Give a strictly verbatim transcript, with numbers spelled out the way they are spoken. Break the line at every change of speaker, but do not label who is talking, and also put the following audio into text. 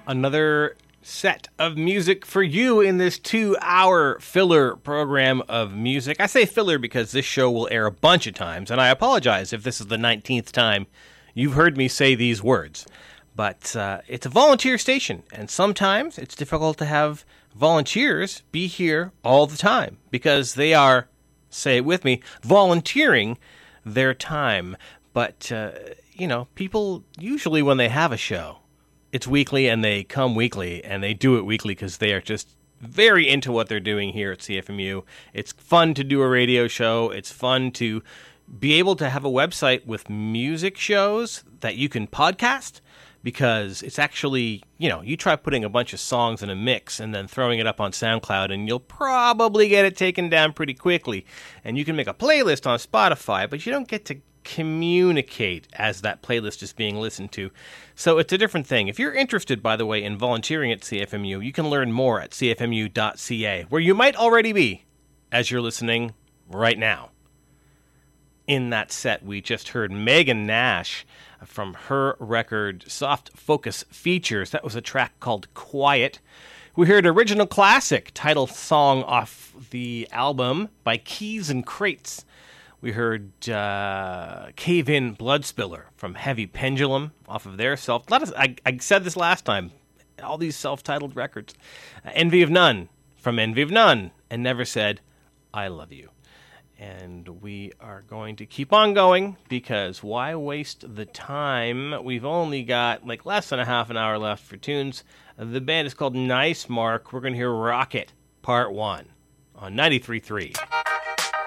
Another set of music for you in this two-hour filler program of music. I say filler because this show will air a bunch of times, and I apologize if this is the nineteenth time you've heard me say these words. But uh, it's a volunteer station, and sometimes it's difficult to have volunteers be here all the time because they are, say it with me, volunteering their time. But, uh, you know, people usually when they have a show, it's weekly and they come weekly and they do it weekly because they are just very into what they're doing here at C F M U. It's fun to do a radio show. It's fun to be able to have a website with music shows that you can podcast. Because it's actually, you know, you try putting a bunch of songs in a mix and then throwing it up on SoundCloud and you'll probably get it taken down pretty quickly. And you can make a playlist on Spotify, but you don't get to communicate as that playlist is being listened to. So it's a different thing. If you're interested, by the way, in volunteering at C F M U, you can learn more at c f m u dot c a, where you might already be as you're listening right now. In that set, we just heard Megan Nash from her record Soft Focus Features. That was a track called Quiet. We heard original classic title song off the album by Keys and Crates. We heard uh, Cave In Blood Spiller from Heavy Pendulum off of their self. A lot of, I, I said this last time, all these self-titled records. Uh, Envy of None from Envy of None, and Never Said I Love You. And we are going to keep on going because why waste the time? We've only got like less than a half an hour left for tunes. The band is called Nice Mark. We're going to hear Rocket Part one on ninety-three point three.